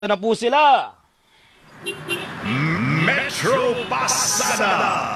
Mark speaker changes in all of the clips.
Speaker 1: na po sila.
Speaker 2: Metro Pasada.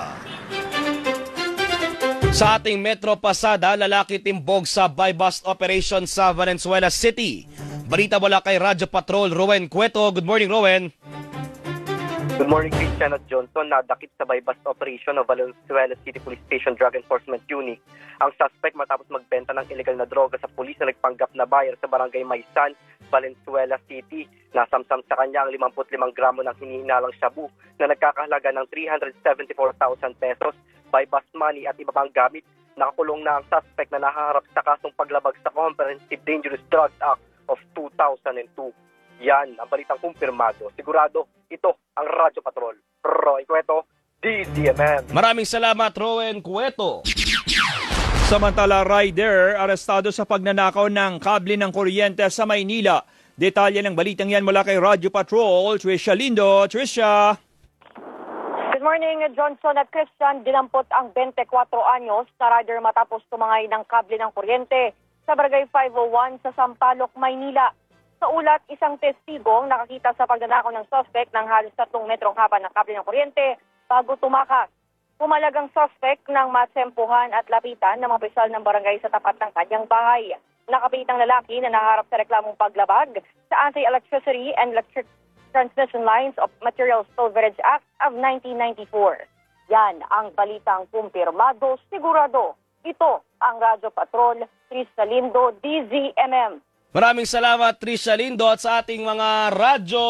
Speaker 1: Sa ating Metro Pasada, lalaki timbog sa buy-bust operation sa Valenzuela City. Balita mula kay Radyo Patrol, Rowen Cueto. Good morning, Rowen.
Speaker 3: Good morning, Christian at Johnson. Nadakip sa buy-bust operation ng Valenzuela City Police Station Drug Enforcement Unit ang suspect matapos magbenta ng illegal na droga sa pulis na nagpanggap na buyer sa barangay Maysan, Valenzuela City. Nasamsam sa kanya ang 55 gramo ng hinihinalang shabu na nagkakahalaga ng 374,000 pesos, buy-bust money at iba pang gamit. Nakakulong na ang suspect na nahaharap sa kasong paglabag sa Comprehensive Dangerous Drugs Act of 2002. Yan ang balitang kumpirmado. Sigurado, ito ang Radyo Patrol. Roy Cueto, DZMM.
Speaker 1: Maraming salamat, Rowen Cueto.
Speaker 4: Samantala, rider arestado sa pagnanakaw ng kable ng kuryente sa Maynila. Detalye ng balitang yan mula kay Radyo Patrol, Trisha Lindo. Trisha!
Speaker 5: Good morning, Johnson at Christian. Dinampot ang 24 anyos na rider matapos tumangay ng kable ng kuryente sa Barangay 501 sa Sampaloc, Maynila. Sa ulat, isang testigong nakakita sa pagnanakaw ng suspect ng halos 3 metrong haba ng kable ng kuryente bago tumakas. Pumalagang suspect ng matsempuhan at lapitan ng mga opisyal ng barangay sa tapat ng kanyang bahay. Nakapit ang lalaki na naharap sa reklamong paglabag sa Anti-Electricity and Electric Transmission Lines of Material Stowage Act of 1994. Yan ang balitang kumpirmado, sigurado. Ito ang Radyo Patrol, Trisha Lindo, DZMM.
Speaker 1: Maraming salamat, Trisha Lindo, at sa ating mga Radyo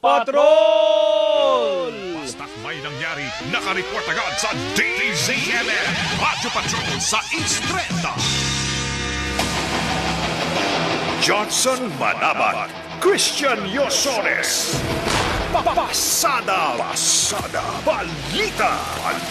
Speaker 1: Patrol!
Speaker 2: Basta't may nangyari, nakareport agad sa DZMM. Radyo Patrol sa East 30. Johnson Manabat, Christian Yosones. Pasada. Balita.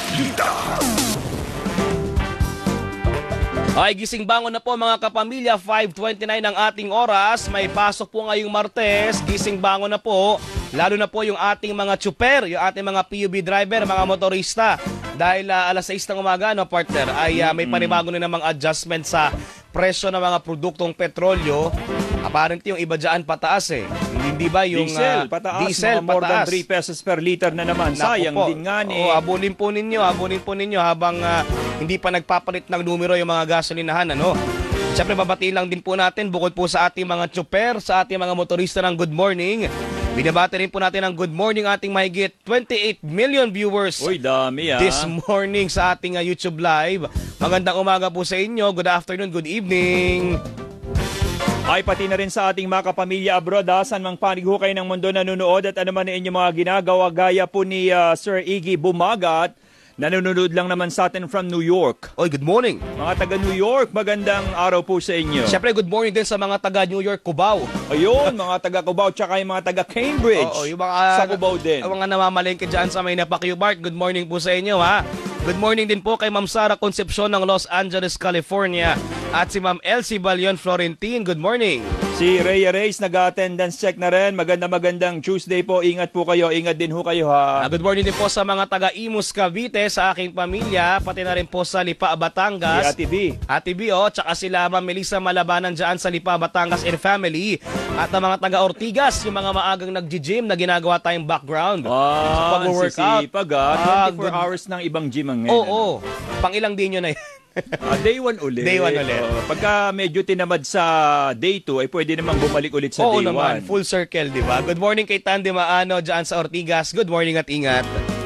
Speaker 1: Ay, gising bangon na po mga kapamilya, 5:29 ang ating oras. May pasok po ngayong Martes, gising bangon na po. Lalo na po yung ating mga tsuper, yung ating mga PUB driver, mga motorista. Dahil alas 6 ng umaga, no, partner, ay may panibago na namang adjustment sa presyo ng mga produktong petrolyo. Apparently yung iba dyan pataas eh. Hindi ba yung
Speaker 4: diesel, pataas,
Speaker 1: diesel
Speaker 4: more than
Speaker 1: pataas.
Speaker 4: 3 pesos per liter na naman. Sayang din nga ni.
Speaker 1: Abunin po ninyo habang hindi pa nagpapalit ng numero yung mga gasolinahan, ano? Siyempre, babatiin lang din po natin, bukod po sa ating mga tsuper, sa ating mga motorista ng good morning, binabati rin po natin ang good morning ating mahigit 28 million viewers.
Speaker 4: Uy, dami
Speaker 1: this morning sa ating YouTube Live. Magandang umaga po sa inyo, good afternoon, good evening.
Speaker 4: Ay pati na rin sa ating mga kapamilya abroad, saan mang panig ho kayo ng mundo nanonood at ano man na inyong mga ginagawa, gaya po ni Sir Iggy Bumagat. Nanonood lang naman sa atin from New York.
Speaker 1: Oy, good morning.
Speaker 4: Mga taga New York, magandang araw po sa inyo.
Speaker 1: Siyempre, good morning din sa mga taga New York, Cubao.
Speaker 4: Ayun, mga taga Cubao, tsaka yung mga taga Cambridge.
Speaker 1: Oo, yung mga,
Speaker 4: sa Cubao din.
Speaker 1: Ang mga namamalengke dyan sa may Napaki-Bart, good morning po sa inyo, ha. Good morning din po kay Ma'am Sara Concepcion ng Los Angeles, California. At si Ma'am Elsie Balion Florentine, good morning.
Speaker 4: Si Rhea Reyes, nag-attendance check na rin. Magandang Tuesday po. Ingat po kayo. Ingat din ho kayo, ha.
Speaker 1: Good morning din po sa mga taga Imus, Cavite, sa aking pamilya, pati na rin po sa Lipa, Batangas.
Speaker 4: Si Ate B.
Speaker 1: Ate B, tsaka sila Ma'am Melissa Malabanan dyan sa Lipa, Batangas and family. At ang mga taga Ortigas, yung mga maagang nag-gym na ginagawa tayong background.
Speaker 4: Ah,
Speaker 1: pag-workout.
Speaker 4: sisipag, 24 hours ng ibang gym ang ngayon.
Speaker 1: Oo. Pang-ilang din yun na yun.
Speaker 4: Day 1 ulit.
Speaker 1: Day 1 ulit.
Speaker 4: Pagka medyo tinamad sa day 2, ay pwede namang bumalik ulit sa day 1. Oo naman,
Speaker 1: full circle, di ba? Good morning kay Tandy Maano dyan sa Ortigas. Good morning at ingat.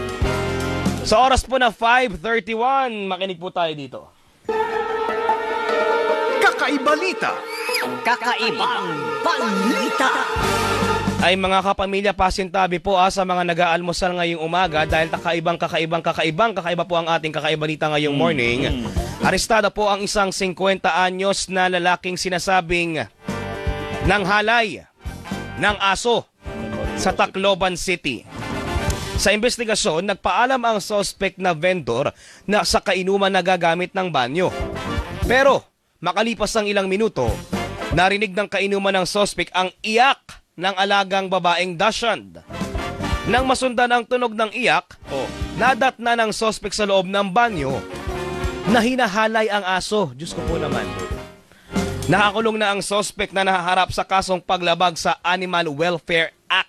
Speaker 1: Sa oras po na 5:31, makinig po tayo dito.
Speaker 2: Kakaibalita.
Speaker 6: Kakaibang balita.
Speaker 1: Ay mga kapamilya, pasintabi po sa mga nag-aalmusal ngayong umaga dahil kakaiba po ang ating kakaibalita ngayong morning. Arestada po ang isang 50 anyos na lalaking sinasabing nanghalay ng aso sa Tacloban City. Sa investigasyon, nagpaalam ang suspect na vendor na sa kainuman nagagamit ng banyo. Pero makalipas ang ilang minuto, narinig ng kainuman ng suspect ang iyak ng alagang babaeng Dachshund. Nang masundan ang tunog ng iyak, nadat na ng suspect sa loob ng banyo na hinahalay ang aso. Diyos ko po naman. Nakakulong na ang suspect na nahaharap sa kasong paglabag sa Animal Welfare Act.